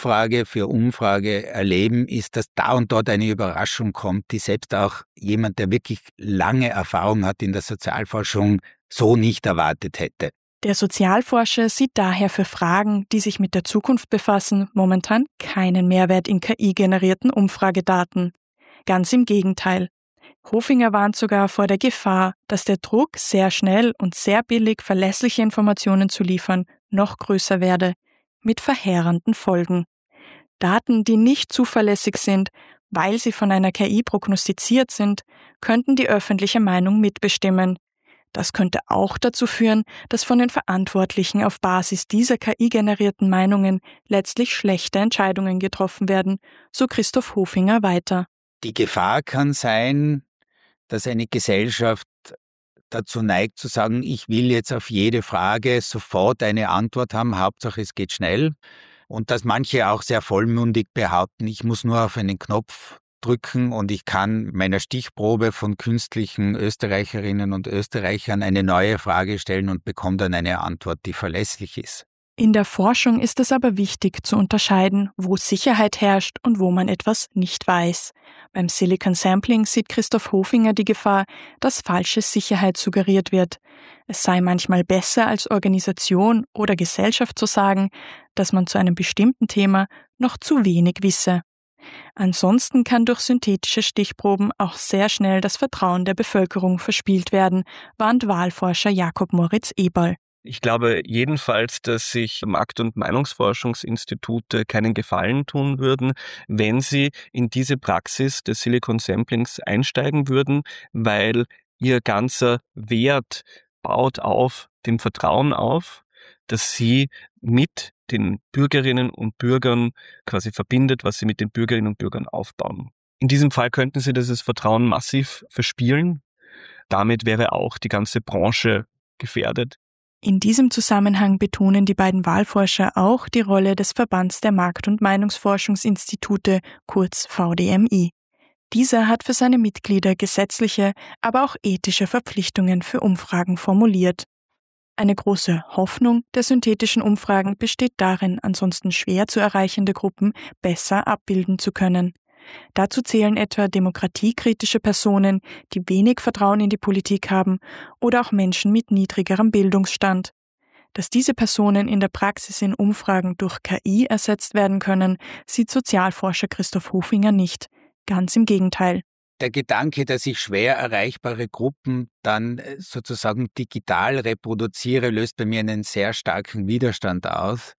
Umfrage für Umfrage erleben, ist, dass da und dort eine Überraschung kommt, die selbst auch jemand, der wirklich lange Erfahrung hat in der Sozialforschung, so nicht erwartet hätte. Der Sozialforscher sieht daher für Fragen, die sich mit der Zukunft befassen, momentan keinen Mehrwert in KI-generierten Umfragedaten. Ganz im Gegenteil. Hofinger warnt sogar vor der Gefahr, dass der Druck, sehr schnell und sehr billig verlässliche Informationen zu liefern, noch größer werde, mit verheerenden Folgen. Daten, die nicht zuverlässig sind, weil sie von einer KI prognostiziert sind, könnten die öffentliche Meinung mitbestimmen. Das könnte auch dazu führen, dass von den Verantwortlichen auf Basis dieser KI-generierten Meinungen letztlich schlechte Entscheidungen getroffen werden, so Christoph Hofinger weiter. Die Gefahr kann sein, dass eine Gesellschaft dazu neigt zu sagen, ich will jetzt auf jede Frage sofort eine Antwort haben, Hauptsache es geht schnell. Und dass manche auch sehr vollmundig behaupten, ich muss nur auf einen Knopf drücken und ich kann meiner Stichprobe von künstlichen Österreicherinnen und Österreichern eine neue Frage stellen und bekomme dann eine Antwort, die verlässlich ist. In der Forschung ist es aber wichtig zu unterscheiden, wo Sicherheit herrscht und wo man etwas nicht weiß. Beim Silicon Sampling sieht Christoph Hofinger die Gefahr, dass falsche Sicherheit suggeriert wird. Es sei manchmal besser als Organisation oder Gesellschaft zu sagen, dass man zu einem bestimmten Thema noch zu wenig wisse. Ansonsten kann durch synthetische Stichproben auch sehr schnell das Vertrauen der Bevölkerung verspielt werden, warnt Wahlforscher Jakob Moritz Eberl. Ich glaube jedenfalls, dass sich Markt- und Meinungsforschungsinstitute keinen Gefallen tun würden, wenn sie in diese Praxis des Silicon Samplings einsteigen würden, weil ihr ganzer Wert baut auf dem Vertrauen auf, dass sie mit den Bürgerinnen und Bürgern quasi verbindet, was sie mit den Bürgerinnen und Bürgern aufbauen. In diesem Fall könnten sie dieses Vertrauen massiv verspielen. Damit wäre auch die ganze Branche gefährdet. In diesem Zusammenhang betonen die beiden Wahlforscher auch die Rolle des Verbands der Markt- und Meinungsforschungsinstitute, kurz VDMI. Dieser hat für seine Mitglieder gesetzliche, aber auch ethische Verpflichtungen für Umfragen formuliert. Eine große Hoffnung der synthetischen Umfragen besteht darin, ansonsten schwer zu erreichende Gruppen besser abbilden zu können. Dazu zählen etwa demokratiekritische Personen, die wenig Vertrauen in die Politik haben, oder auch Menschen mit niedrigerem Bildungsstand. Dass diese Personen in der Praxis in Umfragen durch KI ersetzt werden können, sieht Sozialforscher Christoph Hofinger nicht. Ganz im Gegenteil. Der Gedanke, dass ich schwer erreichbare Gruppen dann sozusagen digital reproduziere, löst bei mir einen sehr starken Widerstand aus,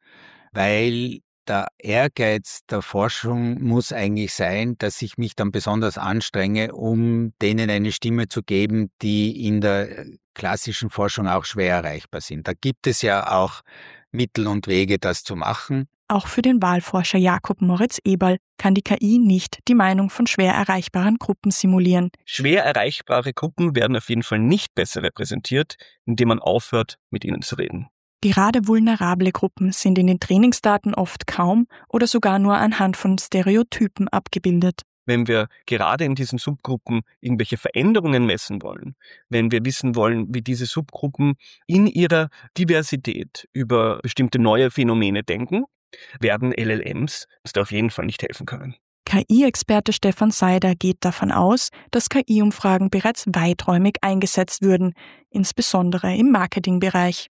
weil der Ehrgeiz der Forschung muss eigentlich sein, dass ich mich dann besonders anstrenge, um denen eine Stimme zu geben, die in der klassischen Forschung auch schwer erreichbar sind. Da gibt es ja auch Mittel und Wege, das zu machen. Auch für den Wahlforscher Jakob Moritz Eberl kann die KI nicht die Meinung von schwer erreichbaren Gruppen simulieren. Schwer erreichbare Gruppen werden auf jeden Fall nicht besser repräsentiert, indem man aufhört, mit ihnen zu reden. Gerade vulnerable Gruppen sind in den Trainingsdaten oft kaum oder sogar nur anhand von Stereotypen abgebildet. Wenn wir gerade in diesen Subgruppen irgendwelche Veränderungen messen wollen, wenn wir wissen wollen, wie diese Subgruppen in ihrer Diversität über bestimmte neue Phänomene denken, werden LLMs uns da auf jeden Fall nicht helfen können. KI-Experte Stefan Seider geht davon aus, dass KI-Umfragen bereits weiträumig eingesetzt würden, insbesondere im Marketingbereich.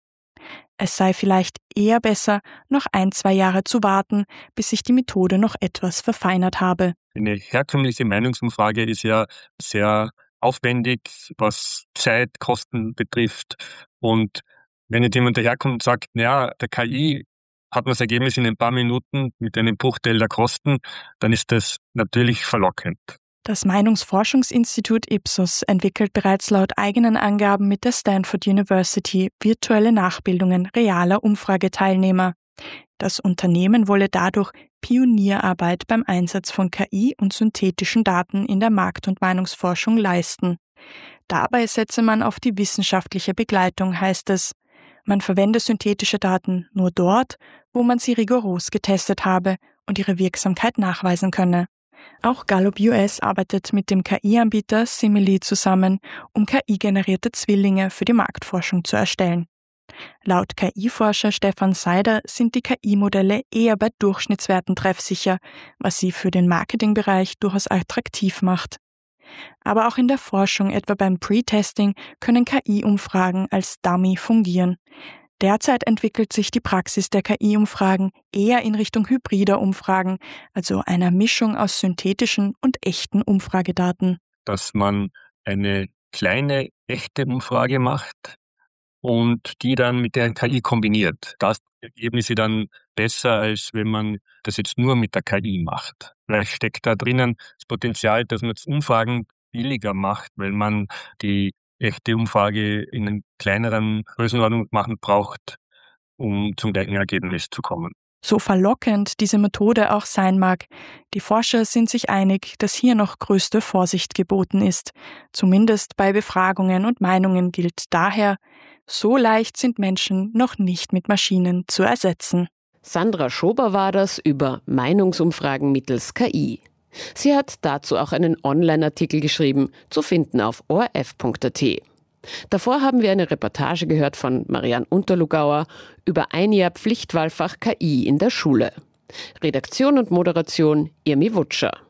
Es sei vielleicht eher besser, noch 1-2 Jahre zu warten, bis sich die Methode noch etwas verfeinert habe. Eine herkömmliche Meinungsumfrage ist ja sehr aufwendig, was Zeit, Kosten betrifft. Und wenn jetzt jemand daherkommt und sagt, naja, der KI hat man das Ergebnis in ein paar Minuten mit einem Bruchteil der Kosten, dann ist das natürlich verlockend. Das Meinungsforschungsinstitut Ipsos entwickelt bereits laut eigenen Angaben mit der Stanford University virtuelle Nachbildungen realer Umfrageteilnehmer. Das Unternehmen wolle dadurch Pionierarbeit beim Einsatz von KI und synthetischen Daten in der Markt- und Meinungsforschung leisten. Dabei setze man auf die wissenschaftliche Begleitung, heißt es. Man verwende synthetische Daten nur dort, wo man sie rigoros getestet habe und ihre Wirksamkeit nachweisen könne. Auch Gallup US arbeitet mit dem KI-Anbieter Simile zusammen, um KI-generierte Zwillinge für die Marktforschung zu erstellen. Laut KI-Forscher Stefan Seider sind die KI-Modelle eher bei Durchschnittswerten treffsicher, was sie für den Marketingbereich durchaus attraktiv macht. Aber auch in der Forschung, etwa beim Pre-Testing, können KI-Umfragen als Dummy fungieren. Derzeit entwickelt sich die Praxis der KI-Umfragen eher in Richtung hybrider Umfragen, also einer Mischung aus synthetischen und echten Umfragedaten. Dass man eine kleine, echte Umfrage macht und die dann mit der KI kombiniert. Das Ergebnisse dann besser, als wenn man das jetzt nur mit der KI macht. Vielleicht steckt da drinnen das Potenzial, dass man Umfragen billiger macht, weil man die echte Umfrage in einer kleineren Größenordnung machen braucht, um zum gleichen Ergebnis zu kommen. So verlockend diese Methode auch sein mag, die Forscher sind sich einig, dass hier noch größte Vorsicht geboten ist. Zumindest bei Befragungen und Meinungen gilt daher, so leicht sind Menschen noch nicht mit Maschinen zu ersetzen. Sandra Schober war das über Meinungsumfragen mittels KI. Sie hat dazu auch einen Online-Artikel geschrieben, zu finden auf orf.at. Davor haben wir eine Reportage gehört von Marianne Unterlugauer über ein Jahr Pflichtwahlfach KI in der Schule. Redaktion und Moderation Irmi Wutscher.